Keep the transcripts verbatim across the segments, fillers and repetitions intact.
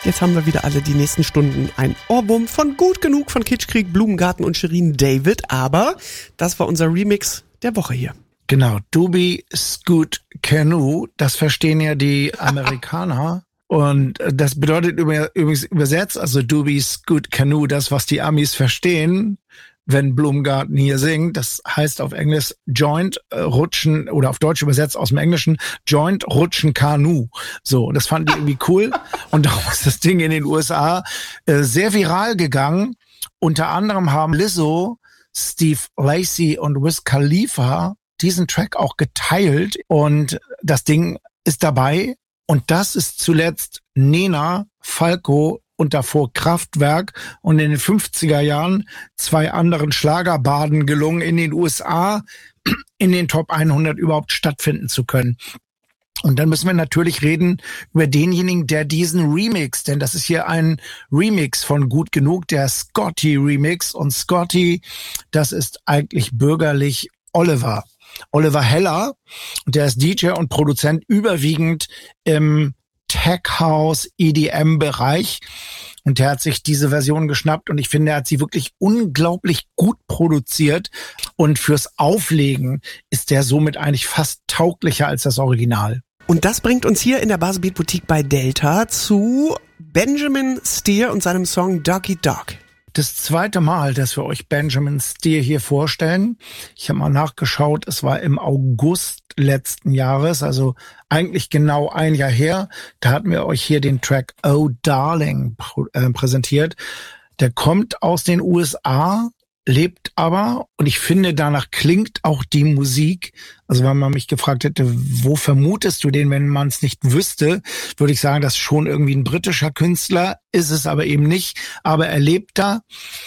Jetzt haben wir wieder alle die nächsten Stunden ein Ohrwurm von Gut Genug von Kitschkrieg, Blumengarten und Shirin David. Aber das war unser Remix der Woche hier. Genau, Doobie Scoot Canoe, das verstehen ja die Amerikaner. Und das bedeutet übrigens übersetzt, also Doobie Scoot Canoe, das, was die Amis verstehen, wenn Blumengarten hier singt. Das heißt auf Englisch Joint äh, Rutschen oder auf Deutsch übersetzt aus dem Englischen Joint Rutschen Kanu. So, das fanden die irgendwie cool. Und darum ist das Ding in den U S A äh, sehr viral gegangen. Unter anderem haben Lizzo, Steve Lacy und Wiz Khalifa diesen Track auch geteilt. Und das Ding ist dabei. Und das ist zuletzt Nena, Falco und davor Kraftwerk und in den fünfziger Jahren zwei anderen Schlagerbaden gelungen, in den U S A in den Top hundert überhaupt stattfinden zu können. Und dann müssen wir natürlich reden über denjenigen, der diesen Remix, denn das ist hier ein Remix von Gut Genug, der Scotty Remix. Und Scotty, das ist eigentlich bürgerlich Oliver. Oliver Heller, der ist D J und Produzent überwiegend im Tech House E D M-Bereich. Und der hat sich diese Version geschnappt und ich finde, er hat sie wirklich unglaublich gut produziert. Und fürs Auflegen ist der somit eigentlich fast tauglicher als das Original. Und das bringt uns hier in der Baselbeat Boutique bei Delta zu Benjamin Steer und seinem Song Doggy Dog. Das zweite Mal, dass wir euch Benjamin Steer hier vorstellen. Ich habe mal nachgeschaut, es war im August letzten Jahres, also eigentlich genau ein Jahr her. Da hatten wir euch hier den Track Oh Darling pr- äh, präsentiert. Der kommt aus den U S A, lebt aber, und ich finde, danach klingt auch die Musik. Also wenn man mich gefragt hätte, wo vermutest du den, wenn man es nicht wüsste, würde ich sagen, das ist schon irgendwie ein britischer Künstler, ist es aber eben nicht. Aber er lebt da.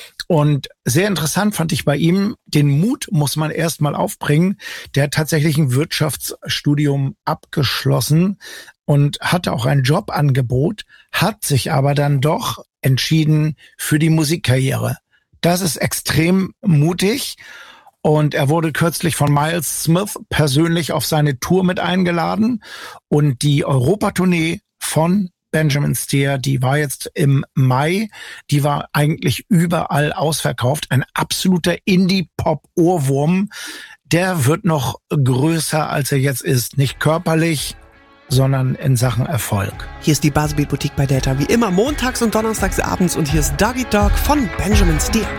Und sehr interessant fand ich bei ihm, den Mut muss man erstmal aufbringen. Der hat tatsächlich ein Wirtschaftsstudium abgeschlossen und hatte auch ein Jobangebot, hat sich aber dann doch entschieden für die Musikkarriere. Das ist extrem mutig und er wurde kürzlich von Miles Smith persönlich auf seine Tour mit eingeladen und die Europatournee von Benjamin Steer, die war jetzt im Mai, die war eigentlich überall ausverkauft. Ein absoluter Indie-Pop-Ohrwurm, der wird noch größer, als er jetzt ist. Nicht körperlich, sondern in Sachen Erfolg. Hier ist die Baselbeat Boutique bei Delta, wie immer montags und donnerstags abends und hier ist Doggy Dog von Benjamin Steer.